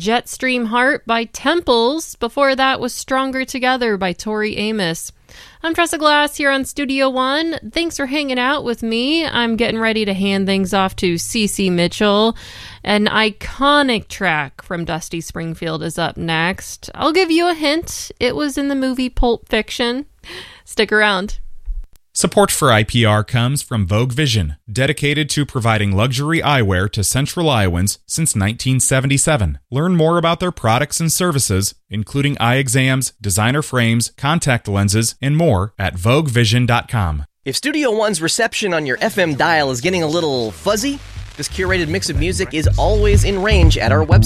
Jetstream Heart by Temples. Before that was Stronger Together by Tori Amos. I'm Tressa Glass here on Studio One. Thanks for hanging out with me. I'm getting ready to hand things off to CeCe Mitchell. An iconic track from Dusty Springfield is up next. I'll give you a hint. It was in the movie Pulp Fiction. Stick around. Support for IPR comes from Vogue Vision, dedicated to providing luxury eyewear to Central Iowans since 1977. Learn more about their products and services, including eye exams, designer frames, contact lenses, and more at VogueVision.com. If Studio One's reception on your FM dial is getting a little fuzzy, this curated mix of music is always in range at our website.